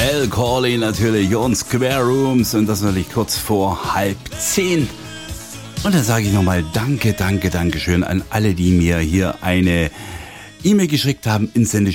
Al Corley natürlich und Square Rooms und das natürlich kurz vor 9:30. Und dann sage ich nochmal Dankeschön an alle, die mir hier eine E-Mail geschickt haben ins